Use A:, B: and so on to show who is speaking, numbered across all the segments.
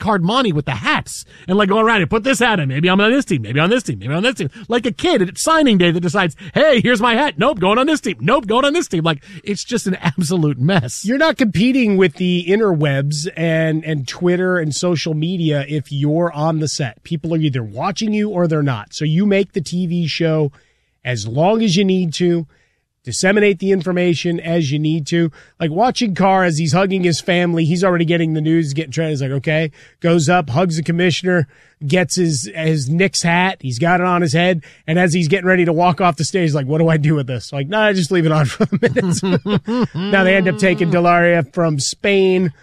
A: card money with the hats and like going around and put this hat on. Maybe I'm on this team. Maybe on this team. Maybe on this team. Like a kid at signing day that decides, hey, here's my hat. Nope, going on this team. Nope, going on this team. Like it's just an absolute mess.
B: You're not competing with the interwebs and Twitter and social media if you're on the set. People are either watching you or they're not. So you make the TV show as long as you need to. Disseminate the information as you need to. Like watching Carr as he's hugging his family, he's already getting the news, getting trained. He's like, okay, goes up, hugs the commissioner, gets his Knicks hat. He's got it on his head. And as he's getting ready to walk off the stage, like, what do I do with this? Like, nah, just leave it on for a minute. Now they end up taking Delaria from Spain,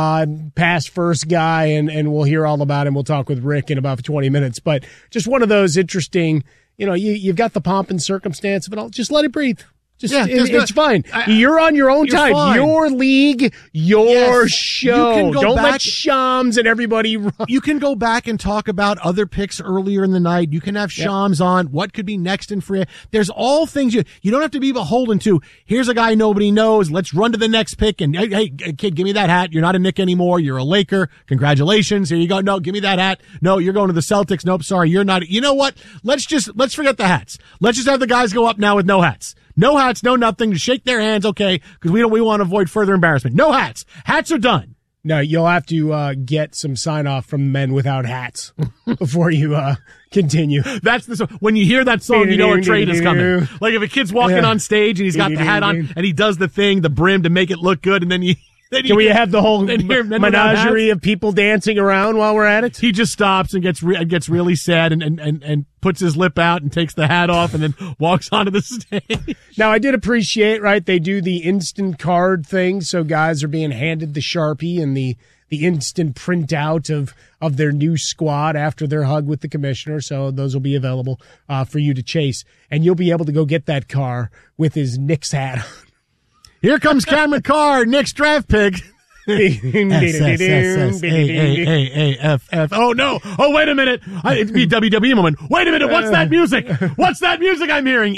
B: past first guy, and we'll hear all about him. We'll talk with Rick in about 20 minutes. But just one of those interesting, you've got the pomp and circumstance of it all. Just let it breathe. It's fine. You're on your own time. Fine. Your league, your show. Don't let Shams and everybody run.
A: You can go back and talk about other picks earlier in the night. You can have Shams on. What could be next in free? There's all things you don't have to be beholden to. Here's a guy nobody knows. Let's run to the next pick. And hey, kid, give me that hat. You're not a Knick anymore. You're a Laker. Congratulations. Here you go. No, give me that hat. No, you're going to the Celtics. Nope. Sorry. You're not. You know what? Let's forget the hats. Let's just have the guys go up now with no hats. No hats, no nothing, to shake their hands, okay, because we want to avoid further embarrassment. No hats. Hats are done.
B: No, you'll have to get some sign-off from men without hats before you continue.
A: That's when you hear that song, you know a trade is coming. Like if a kid's walking on stage and he's got the hat on and he does the thing, the brim to make it look good, and then
B: can we have the whole menagerie of people dancing around while we're at it?
A: He just stops and gets really sad and puts his lip out and takes the hat off and then walks onto the stage.
B: Now, I did appreciate, right, they do the instant card thing, so guys are being handed the Sharpie and the instant printout of their new squad after their hug with the commissioner, so those will be available for you to chase. And you'll be able to go get that car with his Knicks hat on.
A: Here comes Cameron Carr, Knicks draft pick. S-S-S-S-A-A-A-F-F. Oh, no. Oh, wait a minute. It'd be WWE moment. Wait a minute. What's that music? What's that music I'm hearing?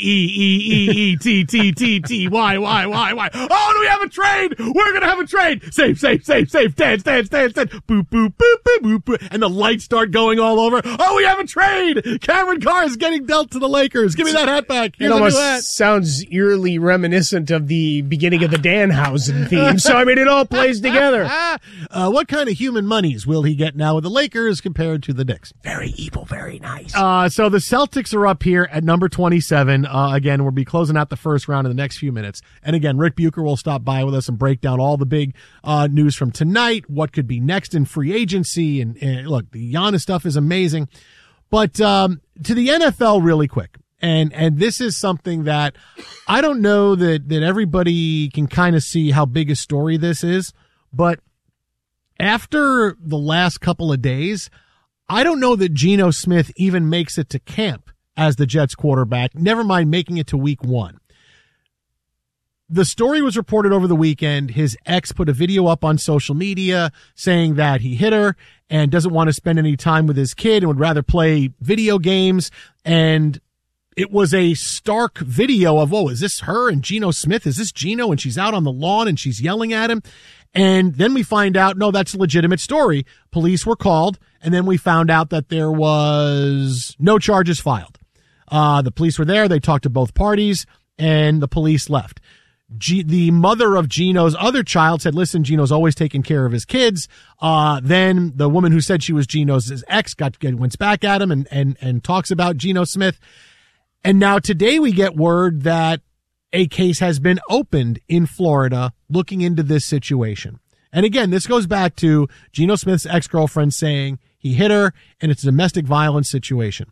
A: E-E-E-E-T-T-T-T-Y-Y-Y-Y. Oh, do we have a trade? We're going to have a trade. Save. Dance. Boop, boop, boop, boop, boop, boop. And the lights start going all over. Oh, we have a trade. Cameron Carr is getting dealt to the Lakers. Give me that hat back.
B: It almost sounds eerily reminiscent of the beginning of the Danhausen theme. So, I mean, it all plays together.
A: What kind of human monies will he get now with the Lakers compared to the Knicks?
B: Very evil, very nice.
A: So the Celtics are up here at number 27. Again, we'll be closing out the first round in the next few minutes. And again, Rick Bucher will stop by with us and break down all the big news from tonight, what could be next in free agency. And look, the Giannis stuff is amazing. But to the NFL really quick. And this is something that I don't know that everybody can kind of see how big a story this is. But after the last couple of days, I don't know that Geno Smith even makes it to camp as the Jets quarterback, never mind making it to week 1. The story was reported over the weekend. His ex put a video up on social media saying that he hit her and doesn't want to spend any time with his kid and would rather play video games. And it was a stark video of, is this her and Geno Smith? Is this Geno? And she's out on the lawn and she's yelling at him. And then we find out, no, that's a legitimate story. Police were called, and then we found out that there was no charges filed. The police were there. They talked to both parties, and the police left. The mother of Geno's other child said, listen, Geno's always taking care of his kids. Then the woman who said she was Geno's ex went back at him and talks about Geno Smith. And now today we get word that a case has been opened in Florida looking into this situation. And again, this goes back to Geno Smith's ex-girlfriend saying he hit her and it's a domestic violence situation.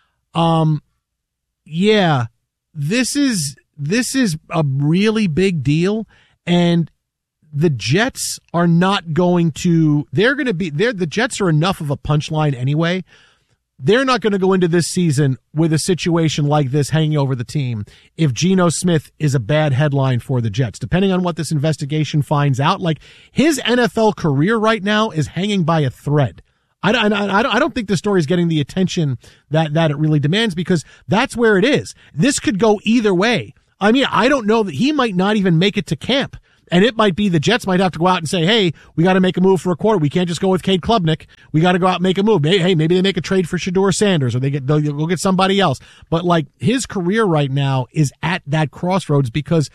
A: This is a really big deal, and the Jets are not going to, the Jets are enough of a punchline anyway. They're not going to go into this season with a situation like this hanging over the team if Geno Smith is a bad headline for the Jets. Depending on what this investigation finds out, like his NFL career right now is hanging by a thread. I don't think the story is getting the attention that it really demands, because that's where it is. This could go either way. I mean, I don't know that he might not even make it to camp. And it might be the Jets might have to go out and say, hey, we got to make a move for a quarter. We can't just go with Cade Klubnik. We got to go out and make a move. Hey, maybe they make a trade for Shedeur Sanders, or they'll go get somebody else. But like, his career right now is at that crossroads because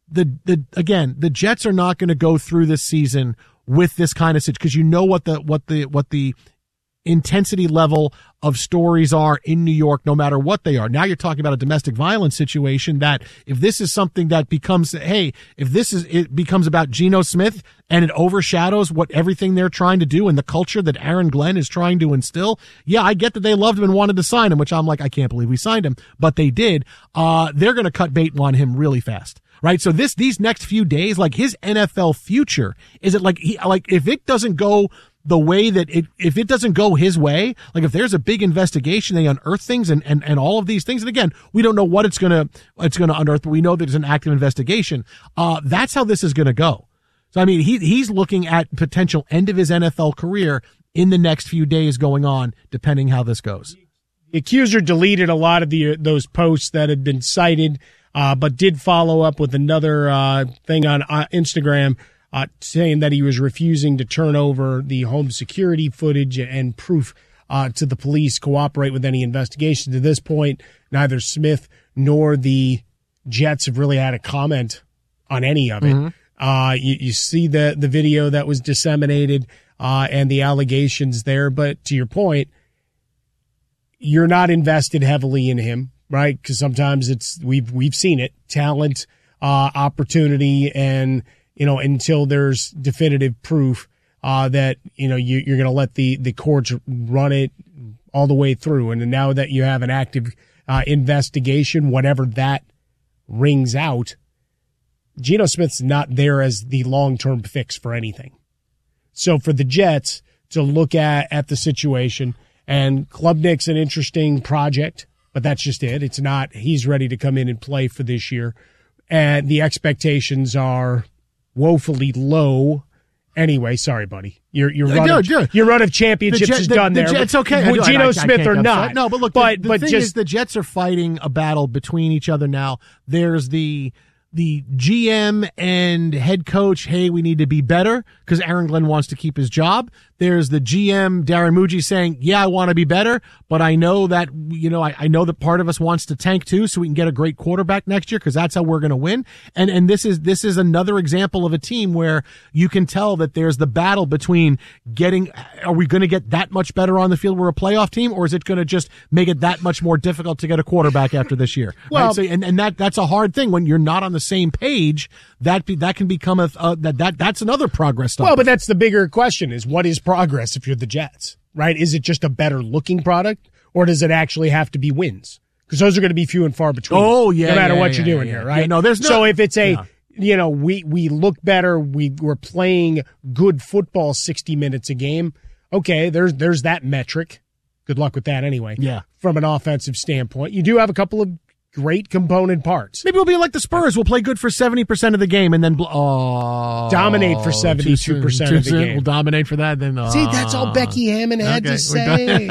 A: the Jets are not going to go through this season with this kind of situation, because you know what the intensity level of stories are in New York, no matter what they are. Now you're talking about a domestic violence situation that if this is something that becomes, it becomes about Geno Smith and it overshadows what everything they're trying to do and the culture that Aaron Glenn is trying to instill. Yeah, I get that they loved him and wanted to sign him, which I'm like, I can't believe we signed him, but they did. They're going to cut bait on him really fast. Right. So these next few days, like his NFL future, is it like if it doesn't go the way that if it doesn't go his way, like if there's a big investigation, they unearth things and all of these things. And again, we don't know what it's going to unearth, but we know that there's an active investigation. That's how this is going to go. So, I mean, he's looking at potential end of his NFL career in the next few days going on, depending how this goes.
B: The accuser deleted a lot of those posts that had been cited, but did follow up with another thing on Instagram, saying that he was refusing to turn over the home security footage and proof to the police, cooperate with any investigation. To this point, neither Smith nor the Jets have really had a comment on any of it. Mm-hmm. You see the video that was disseminated and the allegations there, but to your point, you're not invested heavily in him, right? Because sometimes we've seen it, talent, opportunity, and until there's definitive proof that you're going to let the courts run it all the way through. And now that you have an active investigation, whatever that rings out, Geno Smith's not there as the long-term fix for anything. So for the Jets to look at the situation, and Klubnik's an interesting project, but that's just it. It's not he's ready to come in and play for this year. And the expectations are woefully low. Anyway, sorry, buddy. Your run of championships is done there.
A: It's okay.
B: With Geno Smith or not.
A: No, but look, the thing is the Jets are fighting a battle between each other now. There's the GM and head coach, hey, we need to be better because Aaron Glenn wants to keep his job. There's the GM, Darren Muji, saying, yeah, I want to be better, but I know that, I know that part of us wants to tank too so we can get a great quarterback next year because that's how we're going to win. And this is another example of a team where you can tell that there's the battle between are we going to get that much better on the field? We're a playoff team, or is it going to just make it that much more difficult to get a quarterback after this year?
B: Well,
A: right? So, and that's a hard thing when you're not on the same page. That can become that's another progress stop.
B: Well, but that's the bigger question: is what is progress if you're the Jets, right? Is it just a better looking product, or does it actually have to be wins? Because those are going to be few and far between.
A: Oh yeah,
B: no matter what you're doing here, right?
A: Yeah, no, there's no.
B: So if it's we look better, we're playing good football 60 minutes a game. Okay, there's that metric. Good luck with that anyway.
A: Yeah.
B: From an offensive standpoint, you do have a couple of great component parts.
A: Maybe we'll be like the Spurs. We'll play good for 70% of the game and then
B: dominate for 72% of the game.
A: We'll dominate for that. Then
B: see, that's all Becky Hammond had to say.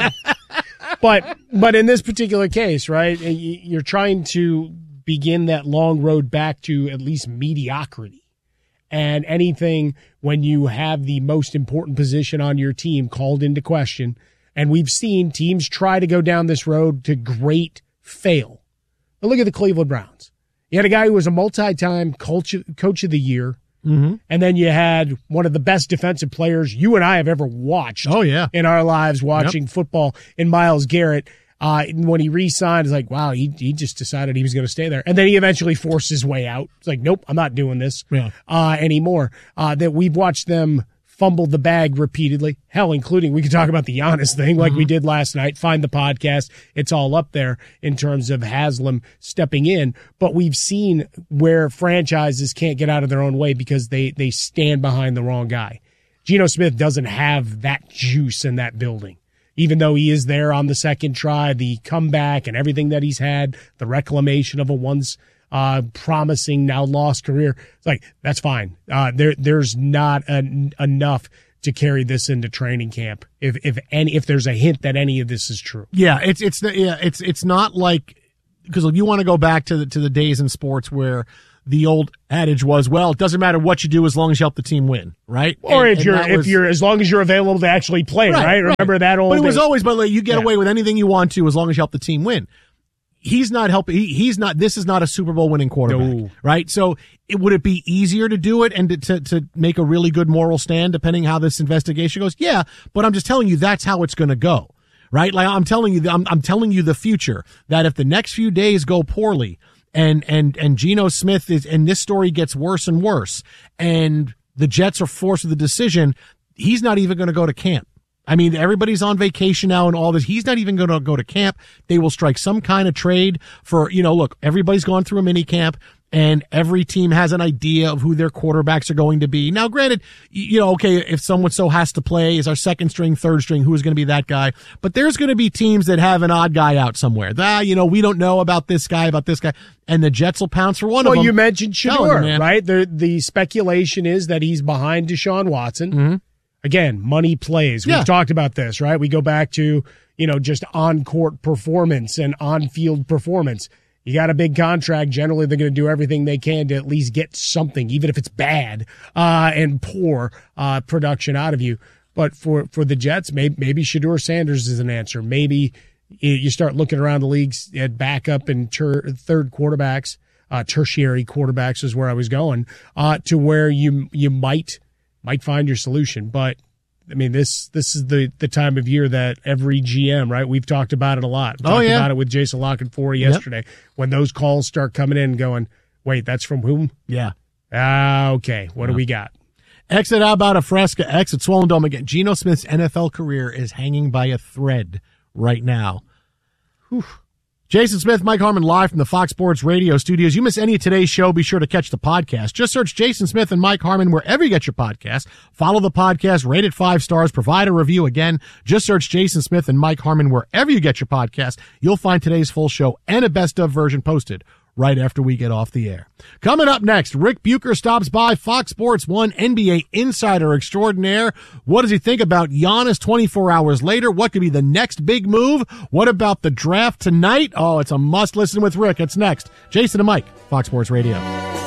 B: But in this particular case, right, you're trying to begin that long road back to at least mediocrity. And anything when you have the most important position on your team called into question, and we've seen teams try to go down this road to great fail. But look at the Cleveland Browns. You had a guy who was a multi-time coach of the year, and then you had one of the best defensive players you and I have ever watched in our lives watching football in Myles Garrett. When he re-signed, it's like, wow, he just decided he was going to stay there. And then he eventually forced his way out. It's like, nope, I'm not doing this anymore. That we've watched them fumble the bag repeatedly. Hell, including, we could talk about the Giannis thing like we did last night. Find the podcast. It's all up there in terms of Haslam stepping in. But we've seen where franchises can't get out of their own way because they stand behind the wrong guy. Geno Smith doesn't have that juice in that building. Even though he is there on the second try, the comeback and everything that he's had, the reclamation of a once promising, now lost career. It's like, that's fine. There's not enough to carry this into training camp. If there's a hint that any of this is true.
A: Yeah, it's not like, because you want to go back to the days in sports where the old adage was, well, it doesn't matter what you do as long as you help the team win, right?
B: Or if you're as long as you're available to actually play, right? Remember that old.
A: But it was always, but you get away with anything you want to as long as you help the team win. He's not helping. He's not. This is not a Super Bowl winning quarterback, right? So, would it be easier to do it and to make a really good moral stand, depending how this investigation goes? Yeah, but I'm just telling you that's how it's going to go, right? Like I'm telling you the future, that if the next few days go poorly and Geno Smith and this story gets worse and worse, and the Jets are forced with the decision, he's not even going to go to camp. I mean, everybody's on vacation now and all this. He's not even going to go to camp. They will strike some kind of trade for, look, everybody's gone through a mini camp and every team has an idea of who their quarterbacks are going to be. Now, granted, okay, if someone so has to play as our second string, third string, who is going to be that guy? But there's going to be teams that have an odd guy out somewhere. We don't know about this guy, and the Jets will pounce for one of them.
B: Well, you mentioned Shedeur, right? The speculation is that he's behind Deshaun Watson.
A: Mm-hmm.
B: Again, money plays. We've talked about this, right? We go back to, just on-court performance and on-field performance. You got a big contract. Generally, they're going to do everything they can to at least get something, even if it's bad and poor production out of you. But for the Jets, maybe Shedeur Sanders is an answer. Maybe you start looking around the leagues at backup and third quarterbacks, tertiary quarterbacks is where I was going, to where you might find your solution. But I mean, this is the time of year that every GM, right? We've talked about it a lot. We talked about it with Jason La Canfora yesterday. When those calls start coming in going, wait, that's from whom?
A: Yeah.
B: Okay. What do we got?
A: Exit out about a Fresca, exit Swollen Dome again. Geno Smith's NFL career is hanging by a thread right now. Whew. Jason Smith, Mike Harmon, live from the Fox Sports Radio studios. You miss any of today's show, be sure to catch the podcast. Just search Jason Smith and Mike Harmon wherever you get your podcast. Follow the podcast, rate it 5 stars, provide a review. Again, just search Jason Smith and Mike Harmon wherever you get your podcast. You'll find today's full show and a best of version posted right after we get off the air. Coming up next, Rick Bucher stops by, Fox Sports 1 NBA insider extraordinaire. What does he think about Giannis 24 hours later? What could be the next big move? What about the draft tonight? Oh, it's a must listen with Rick. It's next. Jason and Mike, Fox Sports Radio.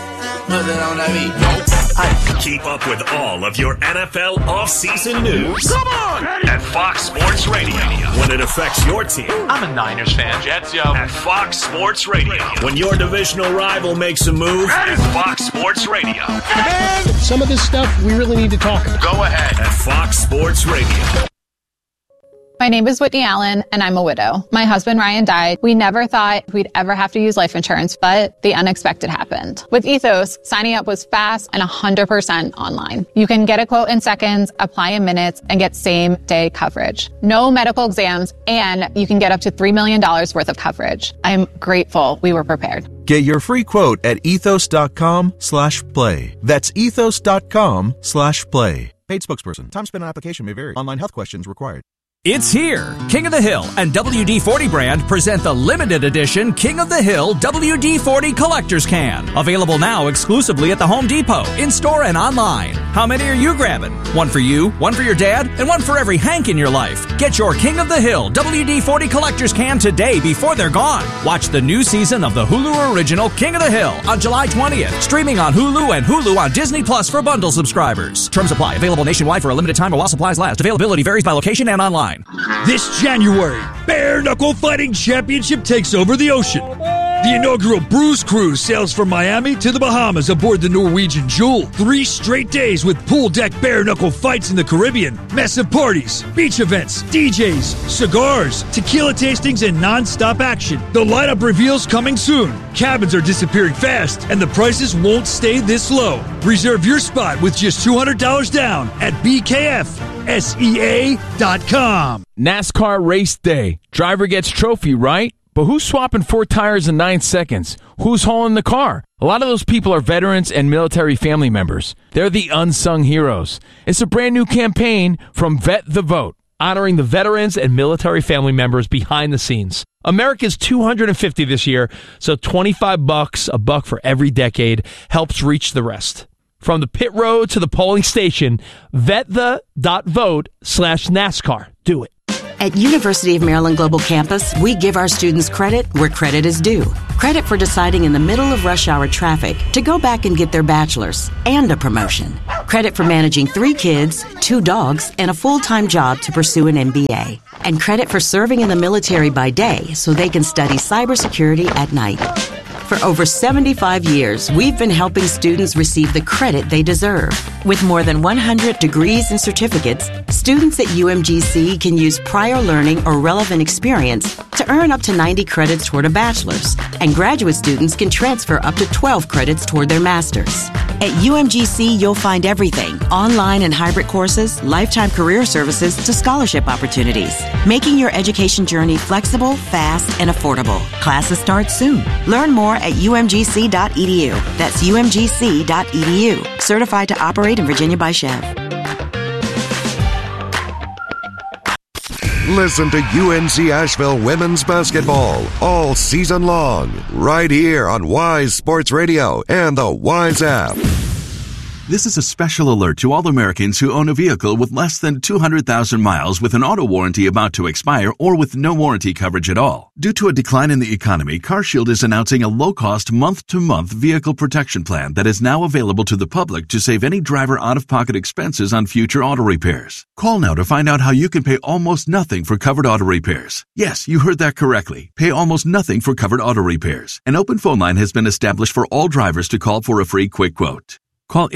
C: Keep up with all of your NFL offseason news. Come on! At Fox Sports Radio. When it affects your team.
D: I'm a Niners fan. Jets, yo.
C: At Fox Sports Radio. When your divisional rival makes a move. At Fox Sports Radio.
B: Some of this stuff we really need to talk about.
C: Go ahead. At Fox Sports Radio.
E: My name is Whitney Allen, and I'm a widow. My husband, Ryan, died. We never thought we'd ever have to use life insurance, but the unexpected happened. With Ethos, signing up was fast and 100% online. You can get a quote in seconds, apply in minutes, and get same-day coverage. No medical exams, and you can get up to $3 million worth of coverage. I'm grateful we were prepared.
F: Get your free quote at ethos.com/play. That's ethos.com/play. Paid spokesperson. Time spent on application may vary. Online health questions required.
G: It's here. King of the Hill and WD-40 brand present the limited edition King of the Hill WD-40 Collector's Can. Available now exclusively at the Home Depot, in-store and online. How many are you grabbing? One for you, one for your dad, and one for every Hank in your life. Get your King of the Hill WD-40 Collector's Can today before they're gone. Watch the new season of the Hulu original King of the Hill on July 20th. Streaming on Hulu and Hulu on Disney Plus for bundle subscribers. Terms apply. Available nationwide for a limited time or while supplies last. Availability varies by location and online.
H: This January, Bare Knuckle Fighting Championship takes over the ocean. The inaugural Bruise Cruise sails from Miami to the Bahamas aboard the Norwegian Jewel. 3 straight days with pool deck bare knuckle fights in the Caribbean, massive parties, beach events, DJs, cigars, tequila tastings, and non-stop action. The lineup reveals coming soon. Cabins are disappearing fast, and the prices won't stay this low. Reserve your spot with just $200 down at BKFSEA.com.
I: NASCAR race day. Driver gets trophy, right? But who's swapping 4 tires in 9 seconds? Who's hauling the car? A lot of those people are veterans and military family members. They're the unsung heroes. It's a brand new campaign from Vet the Vote, honoring the veterans and military family members behind the scenes. America's 250 this year, so $25, a buck for every decade, helps reach the rest. From the pit road to the polling station, vetthe.vote/NASCAR. Do it.
J: At University of Maryland Global Campus, we give our students credit where credit is due. Credit for deciding in the middle of rush hour traffic to go back and get their bachelor's and a promotion. Credit for managing 3 kids, 2 dogs, and a full-time job to pursue an MBA. And credit for serving in the military by day so they can study cybersecurity at night. For over 75 years, we've been helping students receive the credit they deserve. With more than 100 degrees and certificates, students at UMGC can use prior learning or relevant experience to earn up to 90 credits toward a bachelor's, and graduate students can transfer up to 12 credits toward their master's. At UMGC, you'll find everything: online and hybrid courses, lifetime career services to scholarship opportunities, making your education journey flexible, fast, and affordable. Classes start soon. Learn more at umgc.edu. That's umgc.edu. Certified to operate in Virginia by Chev.
K: Listen to UNC Asheville women's basketball all season long, right here on Wise Sports Radio and the Wise app.
L: This is a special alert to all Americans who own a vehicle with less than 200,000 miles with an auto warranty about to expire or with no warranty coverage at all. Due to a decline in the economy, CarShield is announcing a low-cost month-to-month vehicle protection plan that is now available to the public to save any driver out-of-pocket expenses on future auto repairs. Call now to find out how you can pay almost nothing for covered auto repairs. Yes, you heard that correctly. Pay almost nothing for covered auto repairs. An open phone line has been established for all drivers to call for a free quick quote. Call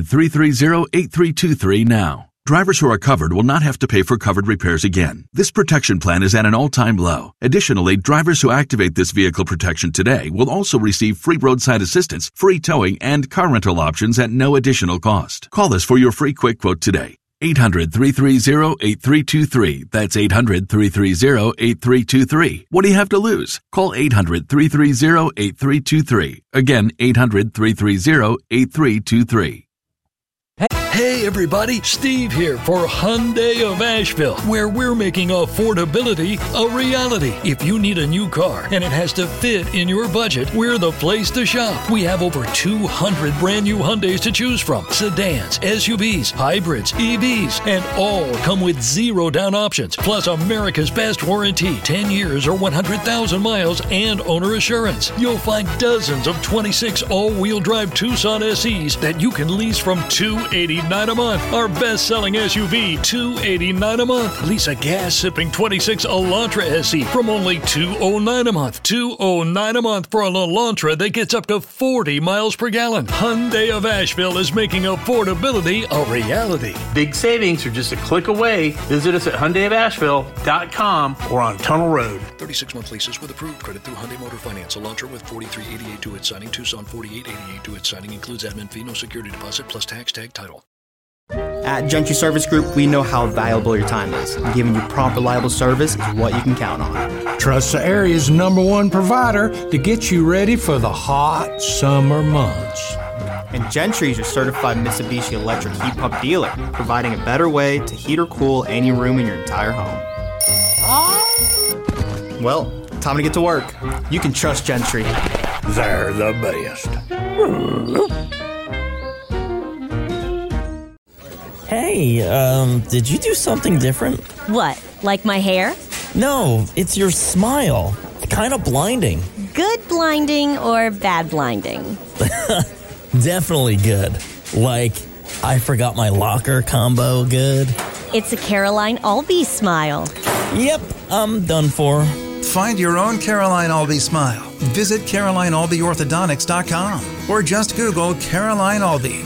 L: 800-330-8323 now. Drivers who are covered will not have to pay for covered repairs again. This protection plan is at an all-time low. Additionally, drivers who activate this vehicle protection today will also receive free roadside assistance, free towing, and car rental options at no additional cost. Call us for your free quick quote today. 800-330-8323. That's 800-330-8323. What do you have to lose? Call 800-330-8323. Again, 800-330-8323.
H: Hey everybody, Steve here for Hyundai of Asheville, where we're making affordability a reality. If you need a new car and it has to fit in your budget, we're the place to shop. We have over 200 brand new Hyundais to choose from. Sedans, SUVs, hybrids, EVs, and all come with 0 down options. Plus America's best warranty, 10 years or 100,000 miles and owner assurance. You'll find dozens of 26 all-wheel drive Tucson SEs that you can lease from $289 a month. Our best-selling SUV, $289 a month. Lease a gas-sipping 26 Elantra SE from only $209 a month. $209 a month for an Elantra that gets up to 40 miles per gallon. Hyundai of Asheville is making affordability a reality.
M: Big savings are just a click away. Visit us at HyundaiofAsheville.com or on Tunnel Road.
N: 36-month leases with approved credit through Hyundai Motor Finance. Elantra with 4388 due at signing. Tucson 4888 due at signing. Includes admin fee, no security deposit, plus tax tag title.
O: At Gentry Service Group, we know how valuable your time is. And giving you prompt, reliable service is what you can count on.
P: Trust the area's #1 provider to get you ready for the hot summer months.
O: And Gentry is your certified Mitsubishi electric heat pump dealer, providing a better way to heat or cool any room in your entire home. Well, time to get to work. You can trust Gentry.
P: They're the best.
Q: Hey, did you do something different?
R: What, like my hair?
Q: No, it's your smile. Kind of blinding.
R: Good blinding or bad blinding?
Q: Definitely good. Like, I forgot my locker combo good.
R: It's a Caroline Albee smile.
Q: Yep, I'm done for.
S: Find your own Caroline Albee smile. Visit CarolineAlbeeOrthodontics.com or just Google Caroline Albee.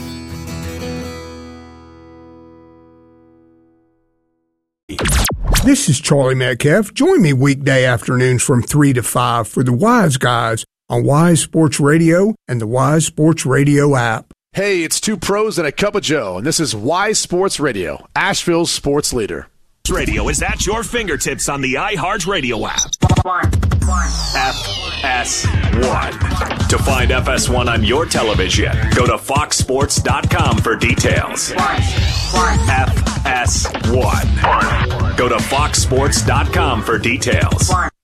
T: This is Charlie Metcalf. Join me weekday afternoons from 3 to 5 for the Wise Guys on Wise Sports Radio and the Wise Sports Radio app.
U: Hey, it's 2 pros and a cup of Joe, and this is Wise Sports Radio, Asheville's sports leader.
C: Radio is at your fingertips on the iHeartRadio app. FS1. To find FS1 on your television, go to foxsports.com for details. FS1. Go to foxsports.com for details.